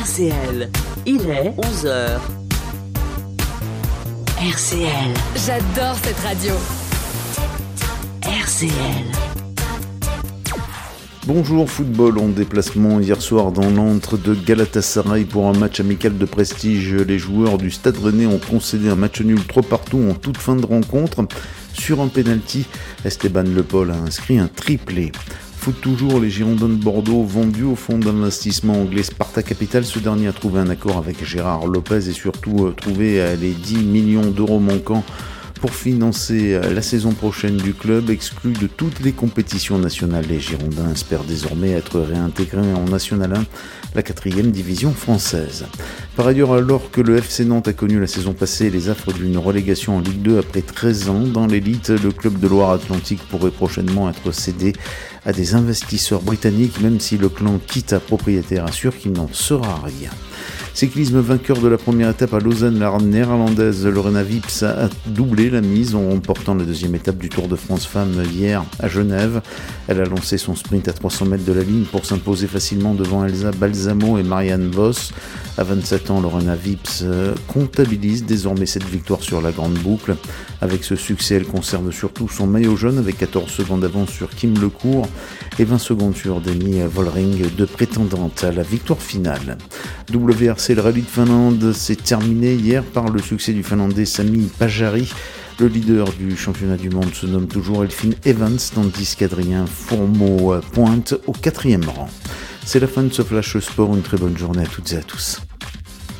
RCL, il est 11h. RCL. J'adore cette radio. RCL. Bonjour, football en déplacement hier soir dans l'antre de Galatasaray pour un match amical de prestige. Les joueurs du Stade Rennais ont concédé un match nul 3-3 en toute fin de rencontre. Sur un penalty, Esteban Le Paul a inscrit un triplé. Foot toujours, les Girondins de Bordeaux vendus au fonds d'investissement anglais Sparta Capital. Ce dernier a trouvé un accord avec Gérard Lopez et surtout trouvé les 10 millions d'euros manquants pour financer la saison prochaine du club. Exclu de toutes les compétitions nationales, les Girondins espèrent désormais être réintégrés en National 1, la 4e division française. Par ailleurs, alors que le FC Nantes a connu la saison passée les affres d'une relégation en Ligue 2 après 13 ans dans l'élite, le club de Loire-Atlantique pourrait prochainement être cédé à des investisseurs britanniques, même si le clan Kita propriétaire assure qu'il n'en sera rien. Cyclisme, vainqueur de la première étape à Lausanne, la néerlandaise Lorena Wips a doublé la mise en remportant la deuxième étape du Tour de France Femmes hier à Genève. Elle a lancé son sprint à 300 mètres de la ligne pour s'imposer facilement devant Elsa Balsamo et Marianne Vos. À 27 ans, Lorena Wips comptabilise désormais cette victoire sur la grande boucle. Avec ce succès, elle conserve surtout son maillot jaune avec 14 secondes d'avance sur Kim Lecourt et 20 secondes sur Demi Vollering, deux prétendantes à la victoire finale. WRC, le rallye de Finlande, s'est terminé hier par le succès du Finlandais Sami Pajari. Le leader du championnat du monde se nomme toujours Elfyn Evans, tandis qu'Adrien Fourmeau pointe au 4e rang. C'est la fin de ce Flash Sport, une très bonne journée à toutes et à tous.